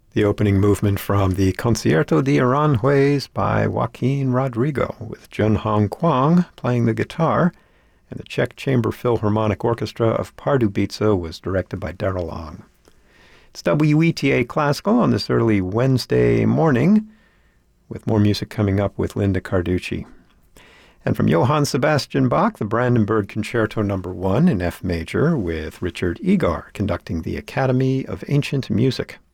The opening movement from the Concierto de Aranjuez by Joaquin Rodrigo, with Junhong Kwang playing the guitar, and the Czech Chamber Philharmonic Orchestra of Pardubice was directed by Darrell Long. It's WETA Classical on this early Wednesday morning, with more music coming up with Linda Carducci. And from Johann Sebastian Bach, the Brandenburg Concerto No. 1 in F major, with Richard Egar conducting the Academy of Ancient Music.